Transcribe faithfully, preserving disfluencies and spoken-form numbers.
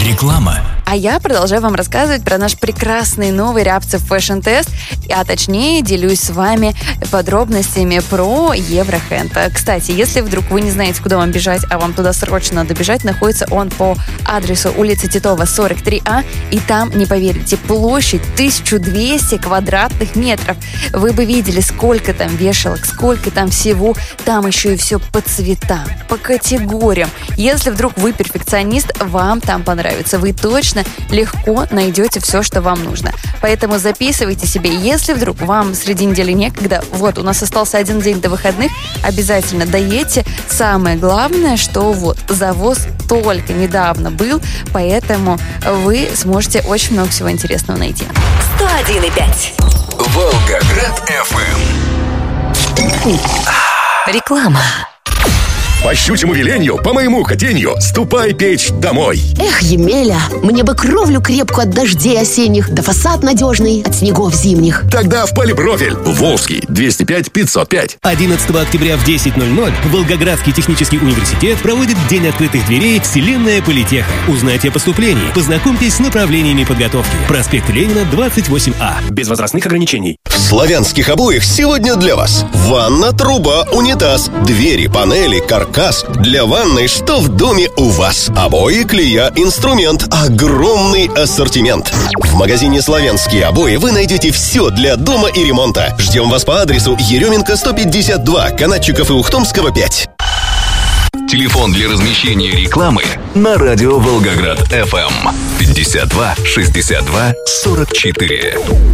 Реклама. А я продолжаю вам рассказывать про наш прекрасный новый Рябцев Fashion Test, а точнее делюсь с вами подробностями про Еврохенд. Кстати, если вдруг вы не знаете, куда вам бежать, а вам туда срочно надо бежать, находится он по адресу улица Титова, сорок три А, и там, не поверите, площадь тысяча двести квадратных метров. Вы бы видели, сколько там вешалок, сколько там всего. Там еще и все по цветам, по категориям. Если вдруг вы перфекционист, вам там понравится. Вы точно легко найдете все, что вам нужно. Поэтому записывайте себе. Если вдруг вам среди недели некогда, вот, у нас остался один день до выходных, обязательно доедьте. Самое главное, что вот, завоз только недавно был, поэтому вы сможете очень много всего интересного найти. сто один и пять. Волгоград эф эм. Реклама. По щучьему велению, по моему хотению, ступай печь домой. Эх, Емеля, мне бы кровлю крепкую от дождей осенних, да фасад надежный от снегов зимних. Тогда в полипрофиль. Волжский, двести пять пятьсот пять. одиннадцатого октября в десять ноль ноль Волгоградский технический университет проводит День открытых дверей «Вселенная Политеха». Узнайте о поступлении, познакомьтесь с направлениями подготовки. Проспект Ленина, двадцать восемь А. Без возрастных ограничений. В славянских обоях сегодня для вас ванна, труба, унитаз, двери, панели, каркас. Для ванной, что в доме у вас. Обои, клея, инструмент. Огромный ассортимент. В магазине «Славянские обои» вы найдете все для дома и ремонта. Ждем вас по адресу Еременко сто пятьдесят два, Канатчиков и Ухтомского пять. Телефон для размещения рекламы на радио Волгоград эф эм пятьдесят два шестьдесят два сорок четыре.